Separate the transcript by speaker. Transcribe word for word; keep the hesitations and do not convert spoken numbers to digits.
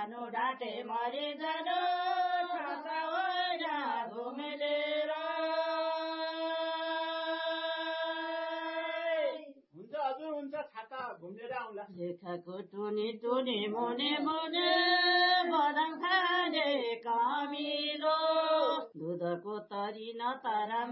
Speaker 1: जानु डाटे मरि जानु छाता होइन घुमेलेर
Speaker 2: हुन्छ हजुर हुन्छ छाता घुमेर आउँला
Speaker 1: लेखाको टुनी टुनी मुनि मुनि बदाम खाने कमिलो दुधको तरी न तर